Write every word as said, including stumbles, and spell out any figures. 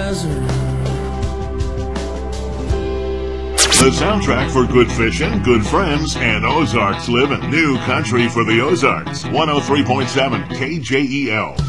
desert. The soundtrack for good fishing, good friends, and Ozarks living. New country for the Ozarks. one oh three point seven K J E L.